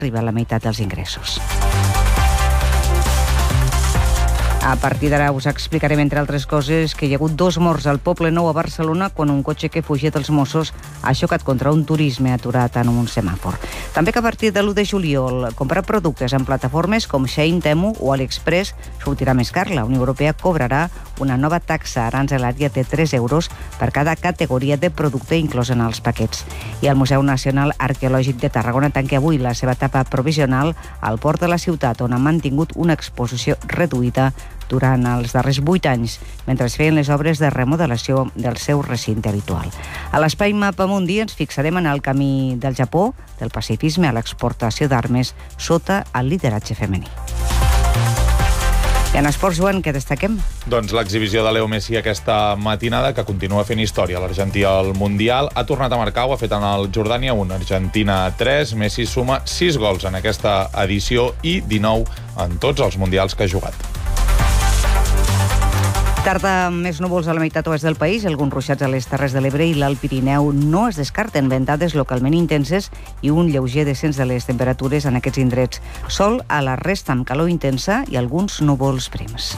arriba a la meitat dels ingressos. A partir d'ara us explicarem, entre altres coses, que hi ha hagut 2 morts al Poble Nou a Barcelona quan un cotxe que fugia dels Mossos ha xocat contra un turisme aturat en un semàfor. També que a partir de l'1 de juliol comprar productes en plataformes com Shein, Temu o AliExpress sortirà més car. La Unió Europea cobrarà una nova taxa aranzelària de 3 euros per cada categoria de producte inclòs en els paquets. I el Museu Nacional Arqueològic de Tarragona tanca avui la seva etapa provisional al port de la ciutat, on ha mantingut una exposició reduïda durant els darrers 8 anys, mentre es feien les obres de remodelació del seu recinte habitual. A l'Espai Mapamundi ens fixarem en el camí del Japó, del pacifisme a l'exportació d'armes sota el lideratge femení. I en esports, Joan, què destaquem? Doncs l'exhibició de Leo Messi aquesta matinada, que continua fent història. L'Argentí al Mundial ha tornat a marcar, ho ha fet en el Jordània 1, Argentina 3. Messi suma 6 gols en aquesta edició i 19 en tots els mundials que ha jugat. Tarda amb més núvols a la meitat oest del país, alguns ruixats a les Terres de l'Ebre i l'Alt Pirineu no es descarten, ventades localment intenses i un lleuger descens de les temperatures en aquests indrets. Sol a la resta amb calor intensa i alguns núvols prims.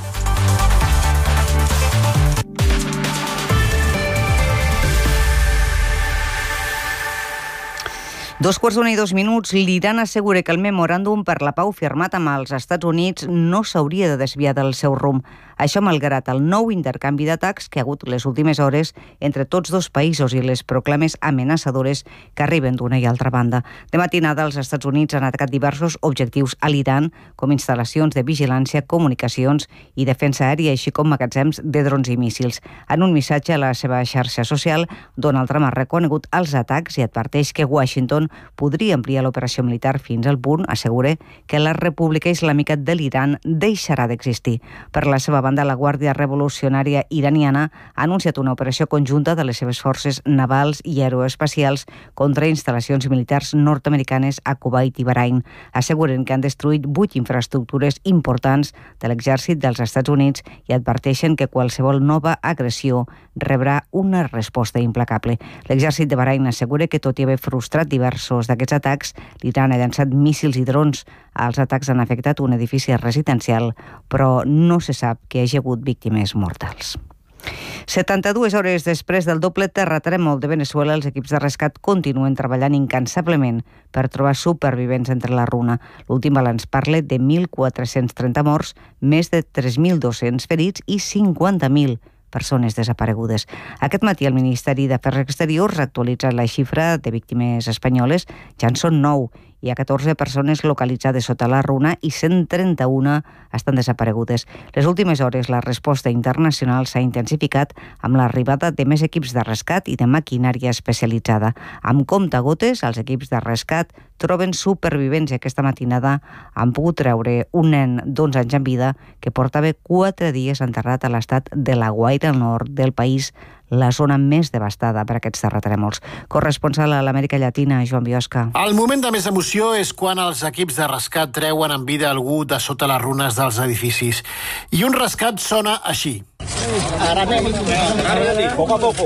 2:02, l'Iran assegura que el memoràndum per la pau firmat amb els Estats Units no s'hauria de desviar del seu rumb. Això malgrat el nou intercanvi d'atacs que ha hagut les últimes hores entre tots dos països i les proclames amenaçadores que arriben d'una i altra banda. De matinada, els Estats Units han atacat diversos objectius a l'Iran, com instal·lacions de vigilància, comunicacions i defensa aèria, així com magatzems de drons i míssils. En un missatge a la seva xarxa social, Donald Trump ha reconegut els atacs i adverteix que Washington podria ampliar l'operació militar fins al punt, assegura, que la República Islàmica de l'Iran deixarà d'existir. Per la seva banda, la Guàrdia Revolucionària Iraniana ha anunciat una operació conjunta de les seves forces navals i aeroespacials contra instal·lacions militars nord-americanes a Kuwait i Bahrain. Asseguren que han destruït 8 infraestructures importants de l'exèrcit dels Estats Units i adverteixen que qualsevol nova agressió rebrà una resposta implacable. L'exèrcit de Bahrain assegura que, tot i haver frustrat diversos d'aquests atacs, l'Iran ha llançat míssils i drons. Els atacs han afectat un edifici residencial, però no se sap que hi hagi hagut víctimes mortals. 72 hores després del doble terratrèmol de Veneçuela, els equips de rescat continuen treballant incansablement per trobar supervivents entre la runa. L'últim balanç parla de 1.430 morts, més de 3.200 ferits i 50.000 persones desaparegudes. Aquest matí el Ministeri d'Afers Exteriors ha actualitzat la xifra de víctimes espanyoles. Ja en són 9. Hi ha 14 persones localitzades sota la runa i 131 estan desaparegudes. Les últimes hores la resposta internacional s'ha intensificat amb l'arribada de més equips de rescat i de maquinària especialitzada. Amb comptagotes, els equips de rescat troben supervivents i aquesta matinada han pogut treure un nen d'11 anys en vida que portava 4 dies enterrat a l'estat de La Guaira, al nord del país, la zona més devastada per aquests terratrèmols. Corresponsal a l'Amèrica Llatina, Joan Biosca. El moment de més emoció és quan els equips de rescat treuen en vida algú de sota les runes dels edificis. I un rescat sona així. Poco a poco.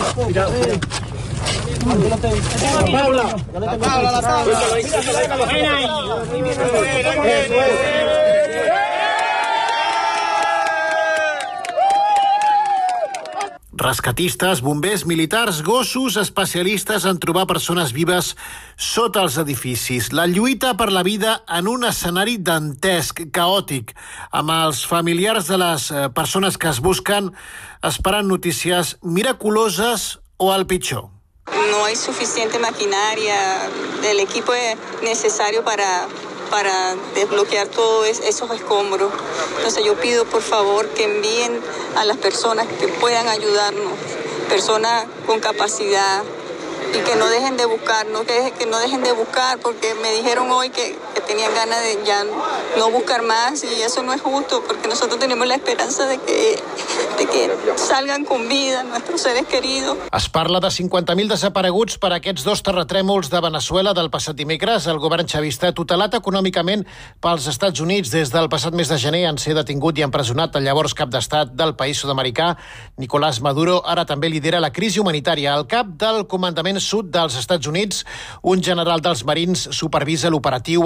Rescatistes, bombers, militars, gossos, especialistes en trobar persones vives sota els edificis. La lluita per la vida en un escenari dantesc, caòtic, amb els familiars de les persones que es busquen esperant notícies miraculoses o al pitjor. No hay suficiente maquinaria, el equipo necesario para desbloquear todos esos escombros. Entonces yo pido por favor que envíen a las personas que puedan ayudarnos, personas con capacidad, y que no dejen de buscar, que no dejen de buscar, porque me dijeron hoy que tenían ganas de ya no buscar más, y eso no es justo porque nosotros tenemos la esperanza de que salgan con vida nuestros seres queridos. Es parla de 50.000 desapareguts per aquests dos terratrèmols de Veneçuela del passat dimecres. El govern xavista, tutelat econòmicament pels Estats Units des del passat mes de gener, en ser detingut i empresonat el llavors cap d'estat del país sud-americà, Nicolás Maduro, ara també lidera la crisi humanitària. Al cap del comandament sud dels Estats Units, un general dels Marins supervisa l'operatiu